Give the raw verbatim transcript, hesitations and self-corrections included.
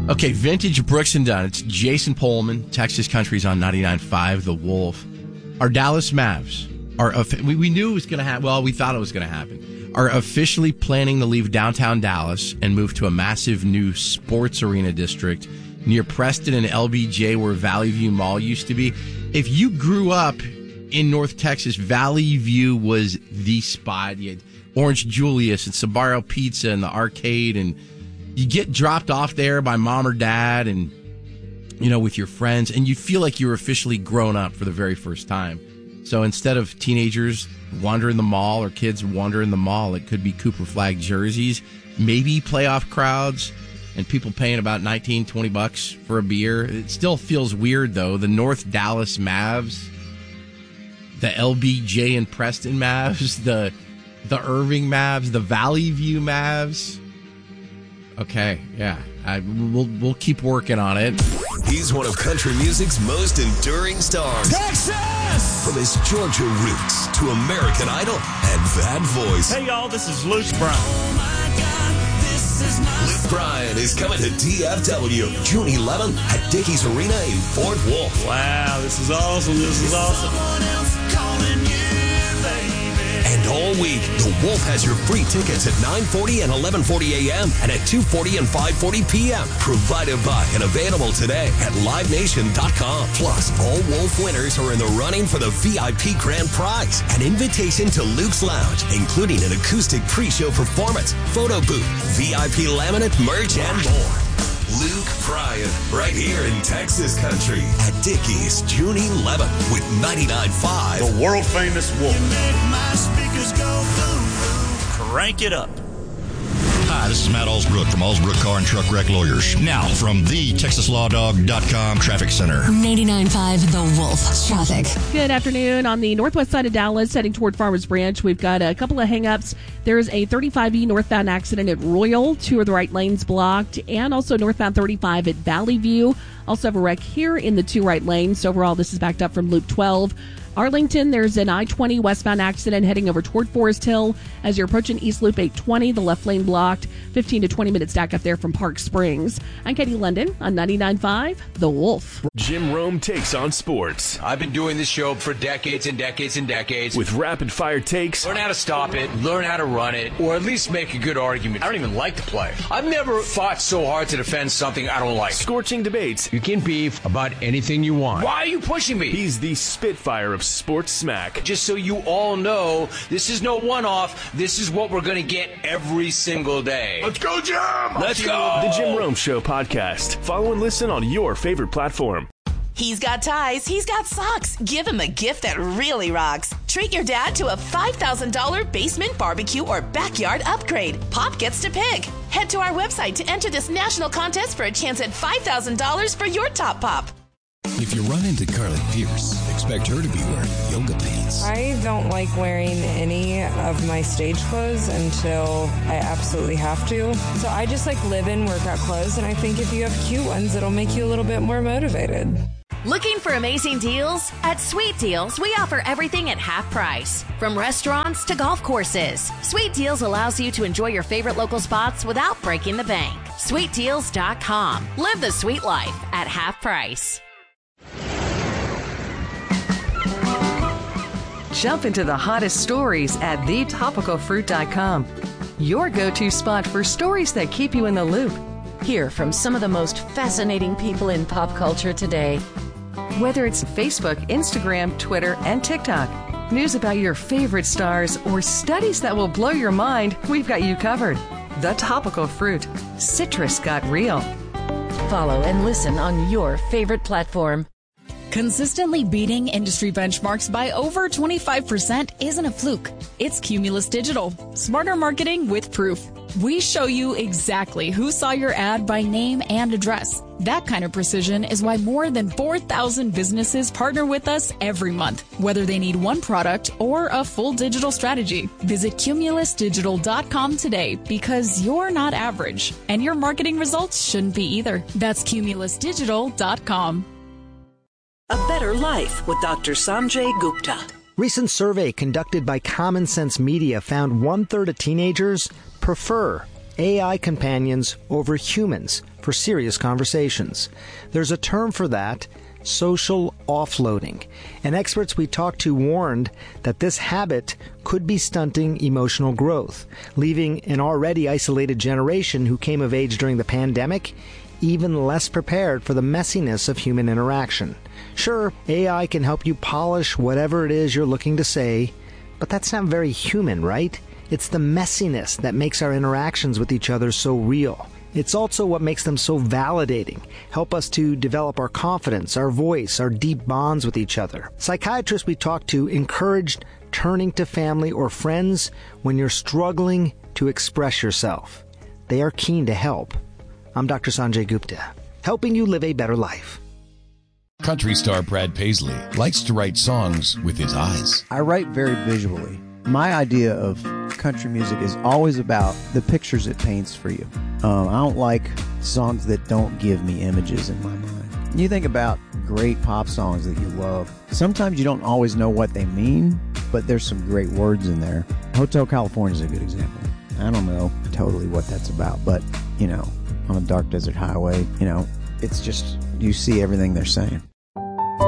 Okay, vintage Brooks and Dunn. It's Jason Pullman, Texas Country's on ninety-nine point five, The Wolf. Our Dallas Mavs are, we, we knew it was going to happen. Well, we thought it was going to happen. Are officially planning to leave downtown Dallas and move to a massive new sports arena district near Preston and L B J, where Valley View Mall used to be. If you grew up in North Texas, Valley View was the spot. You had Orange Julius and Sbarro Pizza and the arcade, and you get dropped off there by mom or dad and, you know, with your friends, and you feel like you're officially grown up for the very first time. So instead of teenagers wandering the mall or kids wandering the mall, it could be Cooper flag jerseys, maybe playoff crowds, and people paying about nineteen, twenty bucks for a beer. It still feels weird, though. The North Dallas Mavs, the L B J and Preston Mavs, the the Irving Mavs, the Valley View Mavs. Okay, yeah, I, we'll we'll keep working on it. He's one of country music's most enduring stars. Texas! From his Georgia roots to American Idol and that voice. Hey, y'all, this is Luke Bryan. Oh, my God, this is my Luke Bryan is coming to D F W June eleventh at Dickies Arena in Fort Worth. Wow, this is awesome. This is awesome. And all week, The Wolf has your free tickets at nine forty and eleven forty a.m. and at two forty and five forty p.m. Provided by and available today at live nation dot com. Plus, all Wolf winners are in the running for the V I P grand prize, an invitation to Luke's Lounge, including an acoustic pre-show performance, photo booth, V I P laminate, merch, and more. Luke Bryan, right here in Texas Country at Dickies, June eleventh with ninety-nine point five. The world famous Wolf. You make my speakers go boom, boom. Crank it up. Hi, this is Matt Allsbrook from Allsbrook Car and Truck Wreck Lawyers. Now, from the texas law dog dot com Traffic Center. ninety-nine point five The Wolf Traffic. Good afternoon. On the northwest side of Dallas, heading toward Farmers Branch, we've got a couple of hang-ups. There's a thirty-five E northbound accident at Royal. Two of the right lanes blocked. And also northbound thirty-five at Valley View. Also have a wreck here in the two right lanes. So overall, this is backed up from Loop twelve. Arlington, there's an I twenty westbound accident heading over toward Forest Hill. As you're approaching East Loop eight twenty, the left lane blocked. fifteen to twenty minute stack up there from Park Springs. I'm Katie London on ninety-nine point five The Wolf. Jim Rome takes on sports. I've been doing this show for decades and decades and decades. With rapid-fire takes. Learn how to stop it, learn how to run it, or at least make a good argument. I don't even like to play. I've never fought so hard to defend something I don't like. Scorching debates. You can beef about anything you want. Why are you pushing me? He's the Spitfire of sports smack. Just so you all know, this is no one-off. This is what we're going to get every single day. Let's go, Jim! Let's go! The Jim Rome Show podcast. Follow and listen on your favorite platform. He's got ties, he's got socks. Give him a gift that really rocks. Treat your dad to a five thousand dollars basement barbecue or backyard upgrade. Pop gets to pick. Head to our website to enter this national contest for a chance at five thousand dollars for your top pop. If you run into Carly Pierce, expect her to be wearing yoga pants. I don't like wearing any of my stage clothes until I absolutely have to. So I just like live in workout clothes, and I think if you have cute ones, it'll make you a little bit more motivated. Looking for amazing deals? At Sweet Deals, we offer everything at half price. From restaurants to golf courses, Sweet Deals allows you to enjoy your favorite local spots without breaking the bank. sweet deals dot com. Live the sweet life at half price. Jump into the hottest stories at the topical fruit dot com. Your go-to spot for stories that keep you in the loop. Hear from some of the most fascinating people in pop culture today. Whether it's Facebook, Instagram, Twitter, and TikTok, news about your favorite stars, or studies that will blow your mind, we've got you covered. The Topical Fruit. Citrus got real. Follow and listen on your favorite platform. Consistently beating industry benchmarks by over twenty-five percent isn't a fluke. It's Cumulus Digital. Smarter marketing with proof. We show you exactly who saw your ad by name and address. That kind of precision is why more than four thousand businesses partner with us every month, whether they need one product or a full digital strategy. Visit cumulus digital dot com today, because you're not average, and your marketing results shouldn't be either. That's cumulus digital dot com. A Better Life with Doctor Sanjay Gupta. Recent survey conducted by Common Sense Media found one-third of teenagers prefer A I companions over humans for serious conversations. There's a term for that, social offloading. And experts we talked to warned that this habit could be stunting emotional growth, leaving an already isolated generation who came of age during the pandemic even less prepared for the messiness of human interaction. Sure, A I can help you polish whatever it is you're looking to say, but that's not very human, right? It's the messiness that makes our interactions with each other so real. It's also what makes them so validating, help us to develop our confidence, our voice, our deep bonds with each other. Psychiatrists we talked to encouraged turning to family or friends when you're struggling to express yourself. They are keen to help. I'm Doctor Sanjay Gupta, helping you live a better life. Country star Brad Paisley likes to write songs with his eyes. I write very visually. My idea of country music is always about the pictures it paints for you. Um, I don't like songs that don't give me images in my mind. You think about great pop songs that you love. Sometimes you don't always know what they mean, but there's some great words in there. Hotel California is a good example. I don't know totally what that's about, but, you know, on a dark desert highway, you know, it's just, you see everything they're saying.